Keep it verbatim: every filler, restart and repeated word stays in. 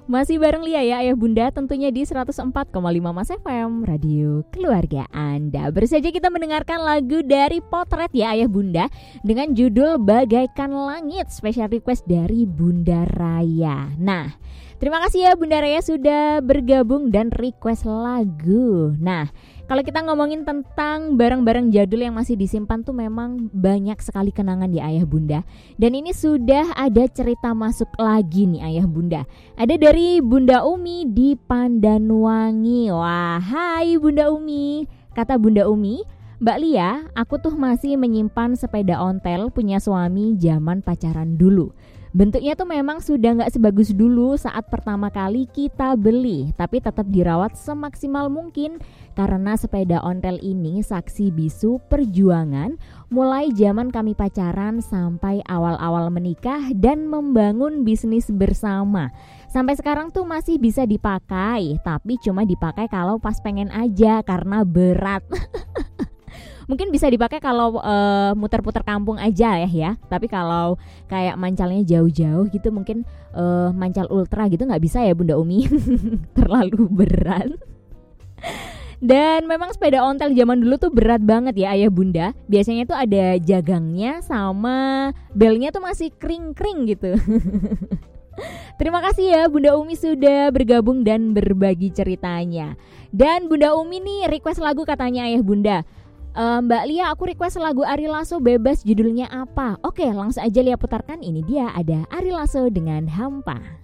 Masih bareng Lia ya Ayah Bunda, tentunya di seratus empat koma lima Mas F M, Radio Keluarga Anda. Baru saja kita mendengarkan lagu dari Potret ya Ayah Bunda dengan judul Bagaikan Langit, special request dari Bunda Raya. Nah, terima kasih ya Bunda Raya sudah bergabung dan request lagu. Nah, kalau kita ngomongin tentang barang-barang jadul yang masih disimpan tuh memang banyak sekali kenangan ya Ayah Bunda. Dan ini sudah ada cerita masuk lagi nih Ayah Bunda. Ada dari Bunda Umi di Pandanwangi. Wah, hai Bunda Umi. Kata Bunda Umi, Mbak Lia, aku tuh masih menyimpan sepeda ontel punya suami zaman pacaran dulu. Bentuknya tuh memang sudah gak sebagus dulu saat pertama kali kita beli, tapi tetap dirawat semaksimal mungkin karena sepeda ontel ini saksi bisu perjuangan mulai zaman kami pacaran sampai awal-awal menikah dan membangun bisnis bersama. Sampai sekarang tuh masih bisa dipakai, tapi cuma dipakai kalau pas pengen aja karena berat. Mungkin bisa dipakai kalau uh, muter-puter kampung aja ya ya. Tapi kalau kayak mancalnya jauh-jauh gitu mungkin uh, mancal ultra gitu nggak bisa ya Bunda Umi. Terlalu berat. Dan memang sepeda ontel zaman dulu tuh berat banget ya Ayah Bunda. Biasanya tuh ada jagangnya sama belnya tuh masih kring-kring gitu. Terima kasih ya Bunda Umi sudah bergabung dan berbagi ceritanya. Dan Bunda Umi nih request lagu katanya Ayah Bunda. Uh, Mbak Lia, aku request lagu Ari Lasso bebas, judulnya apa? Oke, langsung aja Lia putarkan. Ini dia, ada Ari Lasso dengan Hampa.